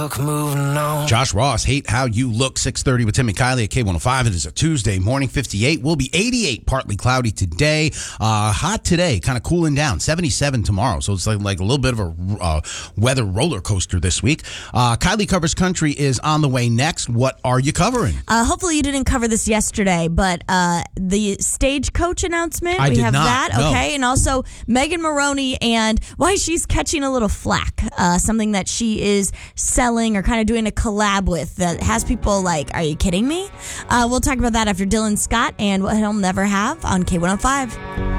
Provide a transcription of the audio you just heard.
Josh Ross, Hate How You Look, 6:30 with Tim and Kylie at K105. It is a Tuesday morning, 58. Will be 88, partly cloudy today. Hot today, kind of cooling down, 77 tomorrow. So it's like a little bit of a weather roller coaster this week. Kylie Covers Country is on the way next. What are you covering? Hopefully you didn't cover this yesterday, but the Stagecoach announcement, I we did have not, that, no. okay? And also Megan Maroney and why she's catching a little flack, something that she is selling or kind of doing a collab with that has people like, are you kidding me? We'll talk about that after Dylan Scott and What He'll Never Have on K105.